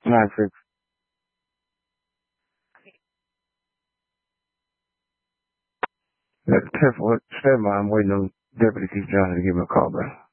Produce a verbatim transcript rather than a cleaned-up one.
Nine six. Yeah, careful. Stand by. I'm waiting on Deputy Chief Johnson to give me a call back.